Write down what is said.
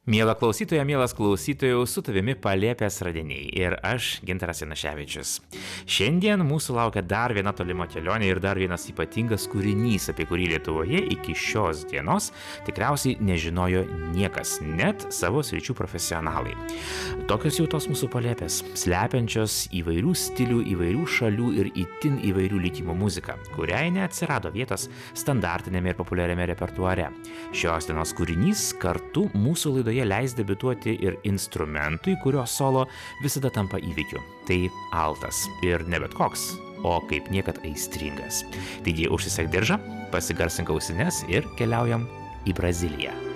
Miela klausytoja, mielas klausytojau, su tavimi Palėpės radiniai ir aš, Gintaras Januševičius. Šiandien mūsų laukia dar viena tolima kelionė ir dar vienas ypatingas kūrinys, apie kurį Lietuvoje iki šios dienos tikriausiai nežinojo niekas, net savo sričių profesionalai. Tokios jau tos mūsų Palėpės, slepiančios įvairių stilių, įvairių šalių ir itin įvairių likimų muziką, kuriai neatsirado vietos standartinėme ir populiariame repertuare. Šios dienos kūrinys kartu mūsų laidoje leis debiutuoti ir instrumentui, kurio solo visada tampa įvykiu. Tai altas ir ne bet koks, o kaip niekad aistringas. Taigi užsisek diržą, pasigarsink ausines ir keliaujam į Braziliją.